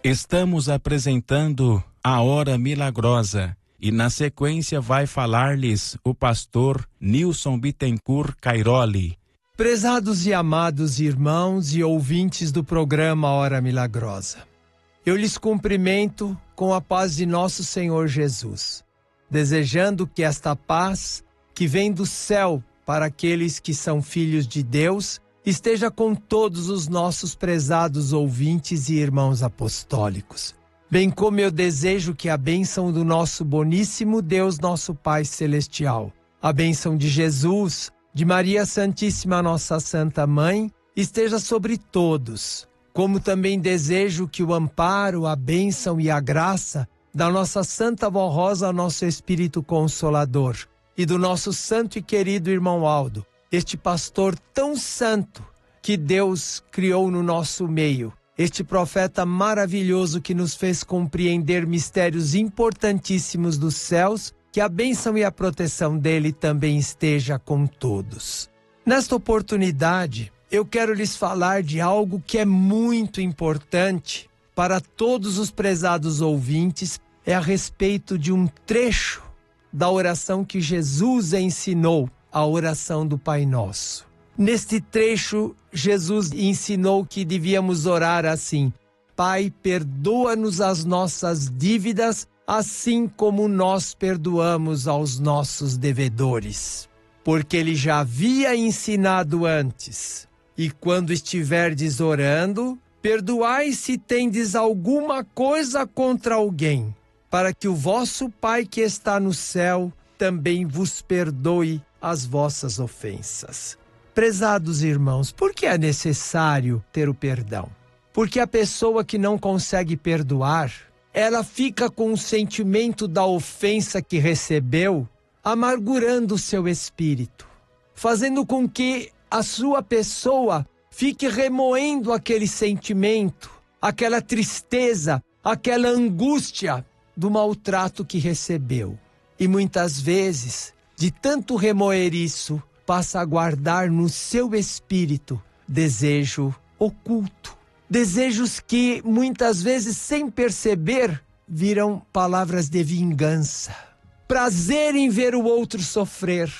Estamos apresentando a Hora Milagrosa e na sequência vai falar-lhes o pastor Nilson Bittencourt Cairoli. Prezados e amados irmãos e ouvintes do programa Hora Milagrosa, eu lhes cumprimento com a paz de nosso Senhor Jesus, desejando que esta paz que vem do céu para aqueles que são filhos de Deus esteja com todos os nossos prezados ouvintes e irmãos apostólicos, bem como eu desejo que a bênção do nosso boníssimo Deus, nosso Pai Celestial, a bênção de Jesus, de Maria Santíssima, nossa Santa Mãe, esteja sobre todos, como também desejo que o amparo, a bênção e a graça da nossa Santa Vó Rosa, nosso Espírito Consolador, e do nosso santo e querido irmão Aldo, este pastor tão santo que Deus criou no nosso meio, este profeta maravilhoso que nos fez compreender mistérios importantíssimos dos céus, que a bênção e a proteção dele também esteja com todos. Nesta oportunidade, eu quero lhes falar de algo que é muito importante para todos os prezados ouvintes, é a respeito de um trecho da oração que Jesus ensinou, a oração do Pai Nosso. Neste trecho, Jesus ensinou que devíamos orar assim: Pai, perdoa-nos as nossas dívidas, assim como nós perdoamos aos nossos devedores. Porque ele já havia ensinado antes. E quando estiverdes orando, perdoai se tendes alguma coisa contra alguém, para que o vosso Pai que está no céu também vos perdoe as vossas ofensas. Prezados irmãos, por que é necessário ter o perdão? Porque a pessoa que não consegue perdoar, ela fica com o sentimento da ofensa que recebeu, amargurando o seu espírito, fazendo com que a sua pessoa fique remoendo aquele sentimento, aquela tristeza, aquela angústia do maltrato que recebeu. E muitas vezes, de tanto remoer isso, passa a guardar no seu espírito desejo oculto. Desejos que muitas vezes, sem perceber, viram palavras de vingança. Prazer em ver o outro sofrer.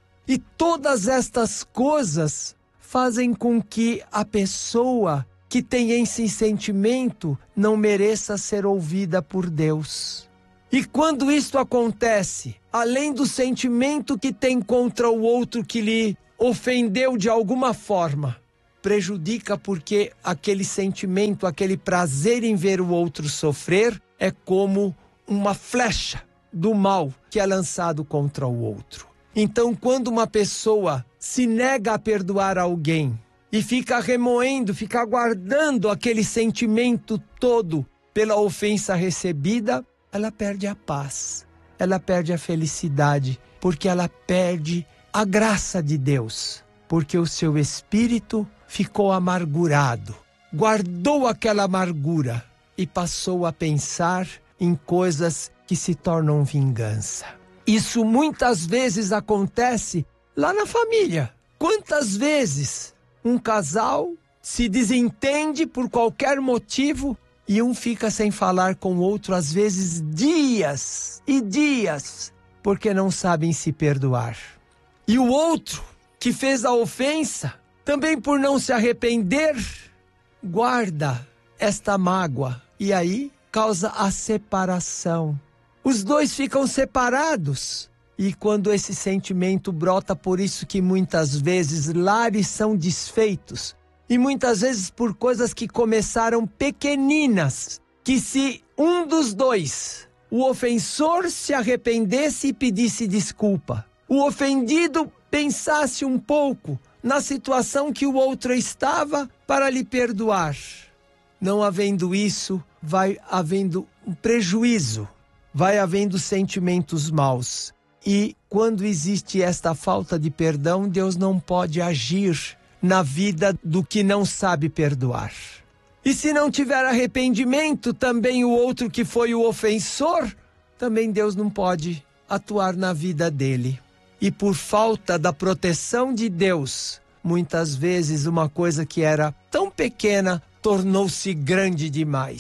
E todas estas coisas fazem com que a pessoa que tem esse sentimento não mereça ser ouvida por Deus. E quando isto acontece, além do sentimento que tem contra o outro que lhe ofendeu de alguma forma, prejudica porque aquele sentimento, aquele prazer em ver o outro sofrer é como uma flecha do mal que é lançado contra o outro. Então, quando uma pessoa se nega a perdoar alguém e fica remoendo, fica guardando aquele sentimento todo pela ofensa recebida, ela perde a paz, ela perde a felicidade, porque ela perde a graça de Deus, porque o seu espírito ficou amargurado, guardou aquela amargura e passou a pensar em coisas que se tornam vingança. Isso muitas vezes acontece lá na família. Quantas vezes um casal se desentende por qualquer motivo e um fica sem falar com o outro, às vezes dias e dias, porque não sabem se perdoar. E o outro que fez a ofensa, também por não se arrepender, guarda esta mágoa e aí causa a separação. Os dois ficam separados. E quando esse sentimento brota, por isso que muitas vezes lares são desfeitos. E muitas vezes por coisas que começaram pequeninas. Que se um dos dois, o ofensor, se arrependesse e pedisse desculpa, o ofendido pensasse um pouco na situação que o outro estava para lhe perdoar. Não havendo isso, vai havendo um prejuízo, vai havendo sentimentos maus. E quando existe esta falta de perdão, Deus não pode agir na vida do que não sabe perdoar. E se não tiver arrependimento, também o outro que foi o ofensor, também Deus não pode atuar na vida dele. E por falta da proteção de Deus, muitas vezes uma coisa que era tão pequena tornou-se grande demais.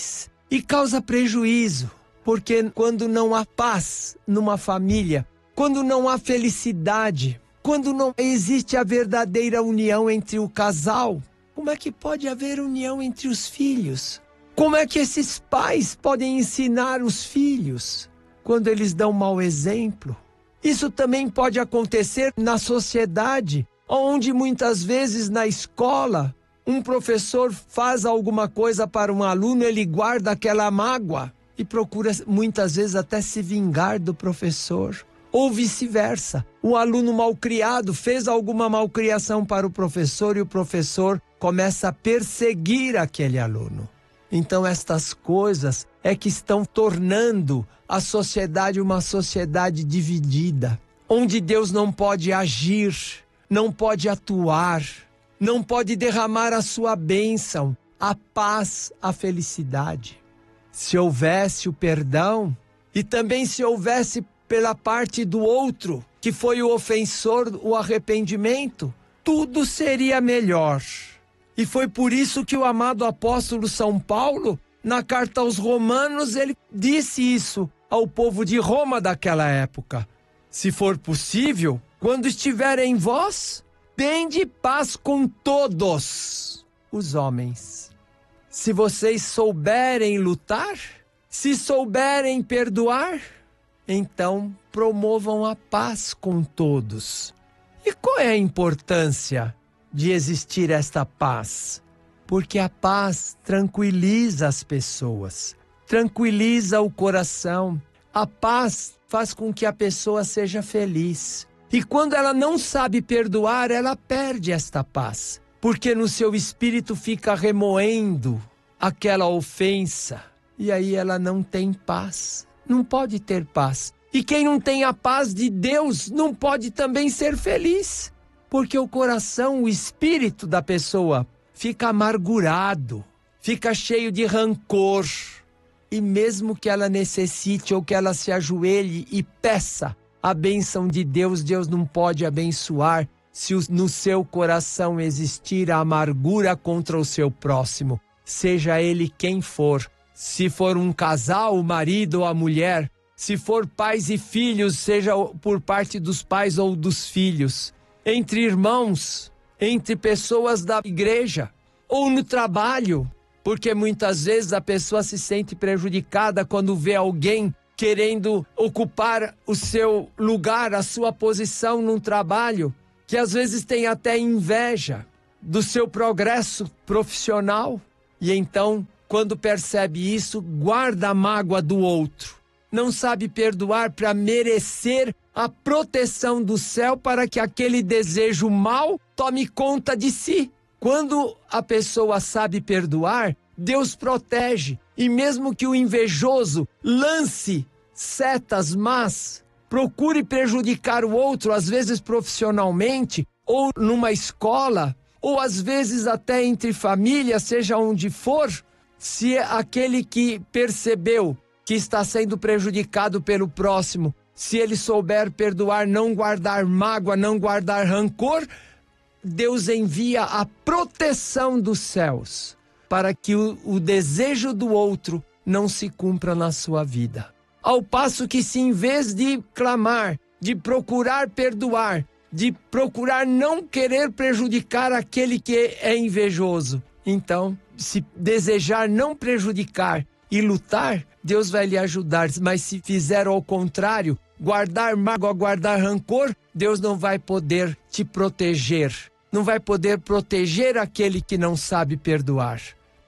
e causa prejuízo, porque quando não há paz numa família, quando não há felicidade, quando não existe a verdadeira união entre o casal, como é que pode haver união entre os filhos? Como é que esses pais podem ensinar os filhos quando eles dão mau exemplo? Isso também pode acontecer na sociedade, onde muitas vezes na escola, um professor faz alguma coisa para um aluno, ele guarda aquela mágoa e procura muitas vezes até se vingar do professor. Ou vice-versa, um aluno malcriado fez alguma malcriação para o professor e o professor começa a perseguir aquele aluno. Então estas coisas é que estão tornando a sociedade uma sociedade dividida, onde Deus não pode agir, não pode atuar, não pode derramar a sua bênção, a paz, a felicidade. Se houvesse o perdão e também se houvesse pela parte do outro, que foi o ofensor, o arrependimento, tudo seria melhor. E foi por isso que o amado apóstolo São Paulo, na carta aos Romanos, ele disse isso ao povo de Roma daquela época. Se for possível, quando estiver em vós, tende paz com todos os homens. Se vocês souberem lutar, se souberem perdoar, então promovam a paz com todos. E qual é a importância de existir esta paz? Porque a paz tranquiliza as pessoas, tranquiliza o coração. A paz faz com que a pessoa seja feliz. E quando ela não sabe perdoar, ela perde esta paz, porque no seu espírito fica remoendo aquela ofensa. E aí ela não tem paz, não pode ter paz. E quem não tem a paz de Deus não pode também ser feliz, porque o coração, o espírito da pessoa fica amargurado, fica cheio de rancor. E mesmo que ela necessite ou que ela se ajoelhe e peça a bênção de Deus, Deus não pode abençoar se no seu coração existir a amargura contra o seu próximo, seja ele quem for. Se for um casal, o marido ou a mulher, se for pais e filhos, seja por parte dos pais ou dos filhos, entre irmãos, entre pessoas da igreja ou no trabalho, porque muitas vezes a pessoa se sente prejudicada quando vê alguém querendo ocupar o seu lugar, a sua posição num trabalho, que às vezes tem até inveja do seu progresso profissional. E então, quando percebe isso, guarda a mágoa do outro. Não sabe perdoar para merecer a proteção do céu para que aquele desejo mau tome conta de si. Quando a pessoa sabe perdoar, Deus protege. E mesmo que o invejoso lance setas más, procure prejudicar o outro, às vezes profissionalmente, ou numa escola, ou às vezes até entre famílias, seja onde for, se aquele que percebeu que está sendo prejudicado pelo próximo, se ele souber perdoar, não guardar mágoa, não guardar rancor, Deus envia a proteção dos céus para que o desejo do outro não se cumpra na sua vida. Ao passo que, se em vez de clamar, de procurar perdoar, de procurar não querer prejudicar aquele que é invejoso, então, se desejar não prejudicar e lutar, Deus vai lhe ajudar. Mas se fizer ao contrário, guardar mágoa, guardar rancor, Deus não vai poder te proteger. Não vai poder proteger aquele que não sabe perdoar.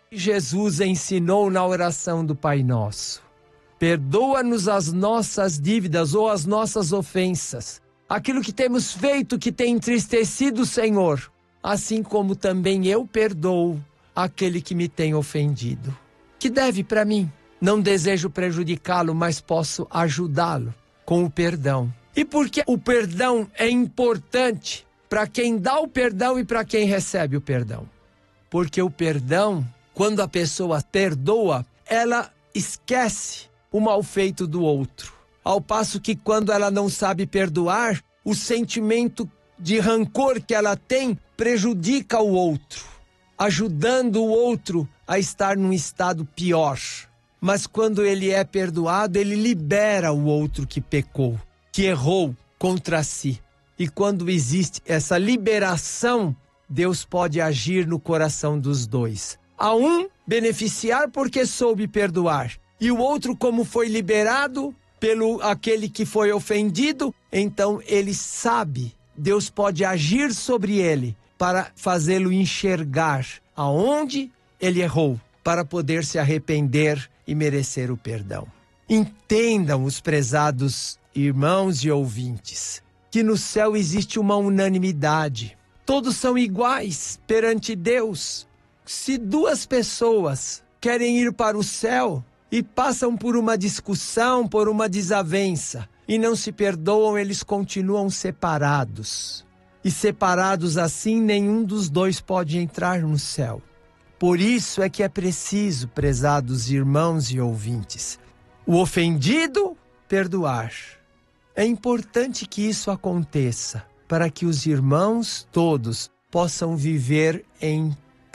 Jesus ensinou na oração do Pai Nosso: perdoa-nos as nossas dívidas ou as nossas ofensas, aquilo que temos feito que tem entristecido o Senhor, assim como também eu perdoo aquele que me tem ofendido. Que deve para mim? Não desejo prejudicá-lo, mas posso ajudá-lo com o perdão. E por que o perdão é importante para quem dá o perdão e para quem recebe o perdão? Porque o perdão, quando a pessoa perdoa, ela esquece o mal feito do outro. Ao passo que quando ela não sabe perdoar, o sentimento de rancor que ela tem prejudica o outro, ajudando o outro a estar num estado pior. mas quando ele é perdoado, ele libera o outro que pecou, que errou contra si. E quando existe essa liberação, Deus pode agir no coração dos dois. A um beneficiar porque soube perdoar, e o outro, como foi liberado pelo aquele que foi ofendido, então ele sabe, Deus pode agir sobre ele para fazê-lo enxergar aonde ele errou, para poder se arrepender e merecer o perdão. Entendam, os prezados irmãos e ouvintes, que no céu existe uma unanimidade. Todos são iguais perante Deus. Se duas pessoas querem ir para o céu e passam por uma discussão, por uma desavença, e não se perdoam, eles continuam separados. E separados assim, nenhum dos dois pode entrar no céu. Por isso é que é preciso, prezados irmãos e ouvintes, o ofendido perdoar. É importante que isso aconteça, para que os irmãos todos possam viver em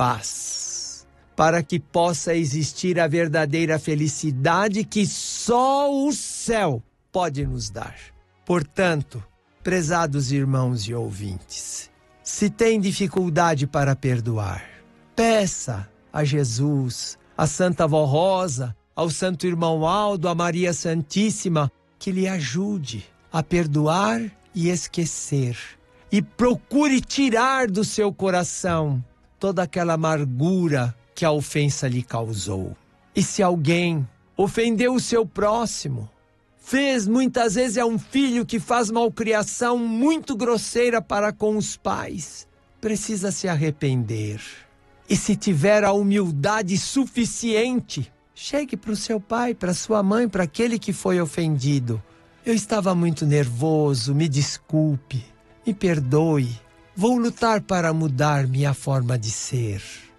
paz, para que possa existir a verdadeira felicidade que só o céu pode nos dar. Portanto, prezados irmãos e ouvintes, se tem dificuldade para perdoar, peça a Jesus, a Santa Vó Rosa, ao Santo Irmão Aldo, a Maria Santíssima, que lhe ajude a perdoar e esquecer. E procure tirar do seu coração toda aquela amargura que a ofensa lhe causou. E se alguém ofendeu o seu próximo, muitas vezes é um filho que faz malcriação muito grosseira para com os pais, precisa se arrepender. E se tiver a humildade suficiente, chegue para o seu pai, para sua mãe, para aquele que foi ofendido. Eu estava muito nervoso, me desculpe, me perdoe. Vou lutar para mudar minha forma de ser.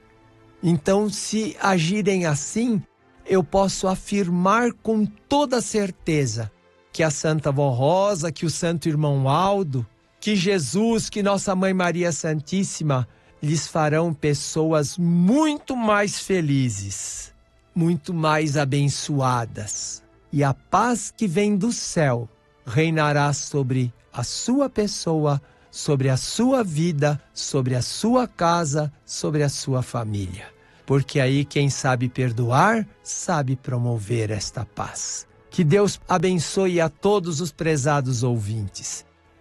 Então, se agirem assim, eu posso afirmar com toda certeza que a Santa Vó Rosa, que o Santo Irmão Aldo, que Jesus, que Nossa Mãe Maria Santíssima lhes farão pessoas muito mais felizes, muito mais abençoadas. E a paz que vem do céu reinará sobre a sua pessoa, sobre a sua vida, sobre a sua casa, sobre a sua família. Porque aí quem sabe perdoar, sabe promover esta paz. Que Deus abençoe a todos os prezados ouvintes.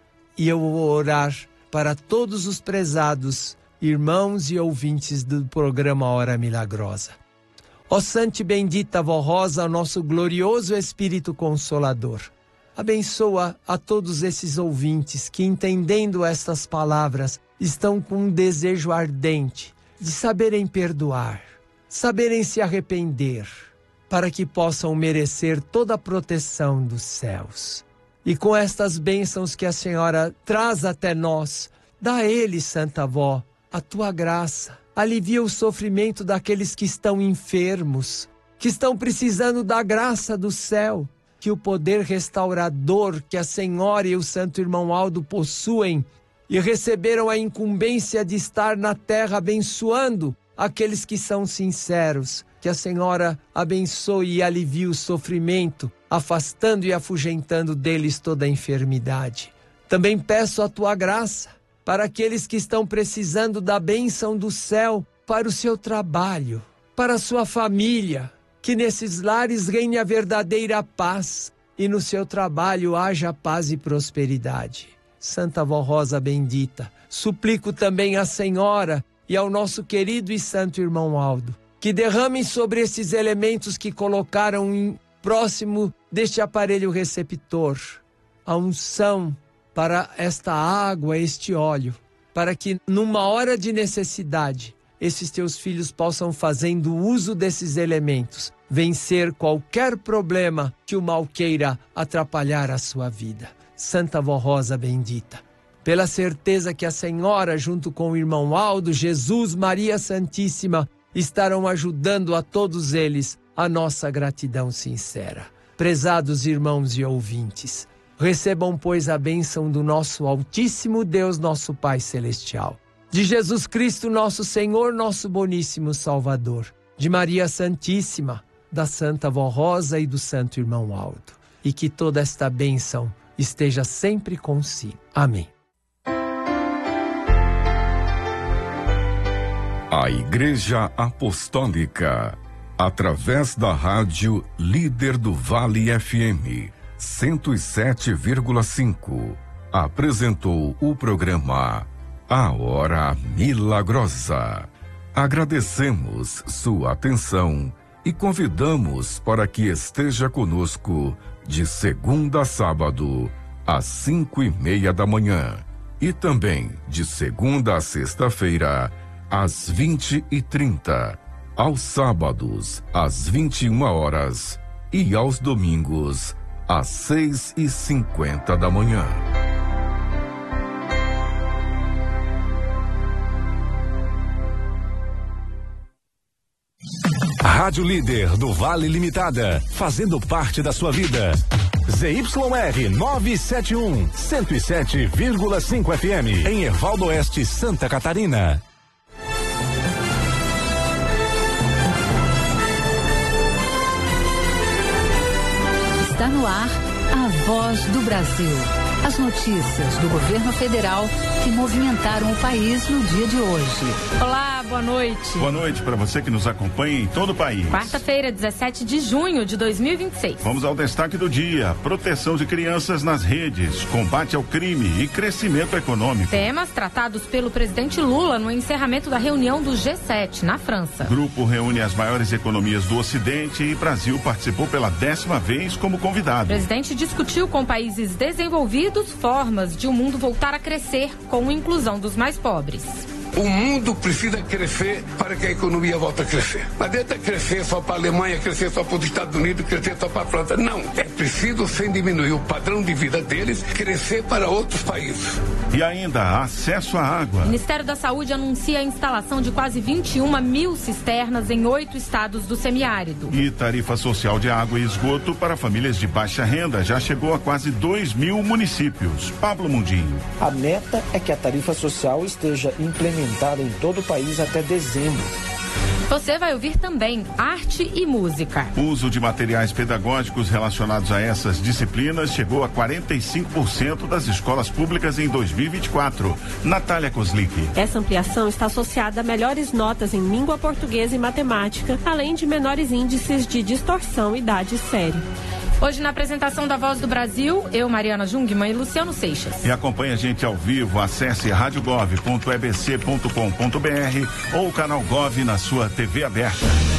E eu vou orar para todos os prezados irmãos e ouvintes do programa Hora Milagrosa. Ó Santa e bendita Vó Rosa, nosso glorioso Espírito Consolador, abençoa a todos esses ouvintes que, entendendo estas palavras, estão com um desejo ardente de saberem perdoar, saberem se arrepender, para que possam merecer toda a proteção dos céus. E com estas bênçãos que a Senhora traz até nós, dá a eles, Santa Vó, a tua graça. Alivia o sofrimento daqueles que estão enfermos, que estão precisando da graça do céu, que o poder restaurador que a Senhora e o Santo Irmão Aldo possuem e receberam a incumbência de estar na terra abençoando aqueles que são sinceros, que a Senhora abençoe e alivie o sofrimento, afastando e afugentando deles toda a enfermidade. Também peço a tua graça para aqueles que estão precisando da bênção do céu para o seu trabalho, para a sua família, que nesses lares reine a verdadeira paz e no seu trabalho haja paz e prosperidade. Santa Vó Rosa bendita, suplico também à Senhora e ao nosso querido e santo Irmão Aldo, que derramem sobre esses elementos que colocaram próximo deste aparelho receptor a unção para esta água, este óleo, para que numa hora de necessidade, esses teus filhos possam, fazendo uso desses elementos, vencer qualquer problema que o mal queira atrapalhar a sua vida. Santa Vó Rosa bendita, pela certeza que a Senhora, junto com o Irmão Aldo, Jesus, Maria Santíssima, estarão ajudando a todos eles, a nossa gratidão sincera. Prezados irmãos e ouvintes, recebam, pois, a bênção do nosso Altíssimo Deus, nosso Pai Celestial, de Jesus Cristo, nosso Senhor, nosso boníssimo Salvador, de Maria Santíssima, da Santa Vó Rosa e do Santo Irmão Aldo. E que toda esta bênção esteja sempre consigo. Amém. A Igreja Apostólica, através da rádio Líder do Vale FM 107,5, apresentou o programa A Hora Milagrosa. Agradecemos sua atenção e convidamos para que esteja conosco de segunda a sábado, às 5:30 da manhã, e também de segunda a sexta-feira, às 20h30, aos sábados, às 21h, e aos domingos, às 6:50 da manhã. Rádio Líder do Vale Limitada, fazendo parte da sua vida. ZYR 971, 107,5 FM, em Ervaldo Oeste, Santa Catarina. Está no ar a Voz do Brasil. As notícias do governo federal que movimentaram o país no dia de hoje. Olá, boa noite. Boa noite para você que nos acompanha em todo o país. Quarta-feira, 17 de junho de 2026. Vamos ao destaque do dia: proteção de crianças nas redes, combate ao crime e crescimento econômico. Temas tratados pelo presidente Lula no encerramento da reunião do G7 na França. Grupo reúne as maiores economias do Ocidente e Brasil participou pela 10ª vez como convidado. O presidente discutiu com países desenvolvidos formas de o mundo voltar a crescer com a inclusão dos mais pobres. O mundo precisa crescer para que a economia volte a crescer. Não adianta crescer só para a Alemanha, crescer só para os Estados Unidos, crescer só para a França. Não, é preciso, sem diminuir o padrão de vida deles, crescer para outros países. E ainda, acesso à água. O Ministério da Saúde anuncia a instalação de quase 21 mil cisternas em 8 estados do semiárido. E tarifa social de água e esgoto para famílias de baixa renda já chegou a quase 2.000 municípios. Pablo Mundinho. A meta é que a tarifa social esteja implementada em todo o país até dezembro. Você vai ouvir também arte e música. O uso de materiais pedagógicos relacionados a essas disciplinas chegou a 45% das escolas públicas em 2024. Natália Kozlik. Essa ampliação está associada a melhores notas em língua portuguesa e matemática, além de menores índices de distorção e idade séria. Hoje, na apresentação da Voz do Brasil, eu, Mariana Jungmann e Luciano Seixas. E acompanhe a gente ao vivo, acesse radiogov.ebc.com.br ou o canal Gov na sua TV aberta.